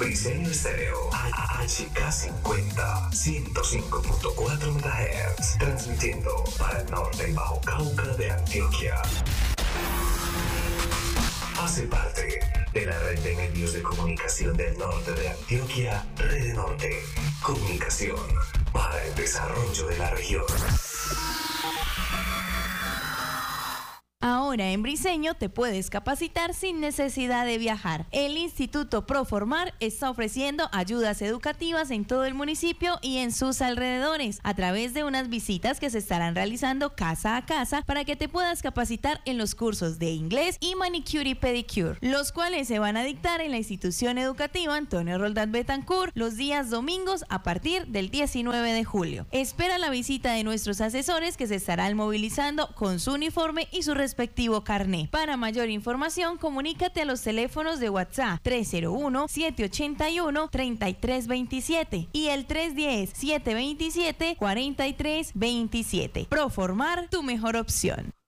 Briseño Estéreo, HK50, 105.4 MHz, transmitiendo para el norte y Bajo Cauca de Antioquia. Hace parte de la red de medios de comunicación del norte de Antioquia, Red Norte, comunicación para el desarrollo de la región. Ahora en Briseño te puedes capacitar sin necesidad de viajar. El Instituto Proformar está ofreciendo ayudas educativas en todo el municipio y en sus alrededores a través de unas visitas que se estarán realizando casa a casa para que te puedas capacitar en los cursos de inglés y manicure y pedicure, los cuales se van a dictar en la institución educativa Antonio Roldán Betancourt los días domingos a partir del 19 de julio. Espera la visita de nuestros asesores que se estarán movilizando con su uniforme y su respectivo carné. Para mayor información, comunícate a los teléfonos de WhatsApp 301-781-3327 y el 310-727-4327. Proformar, tu mejor opción.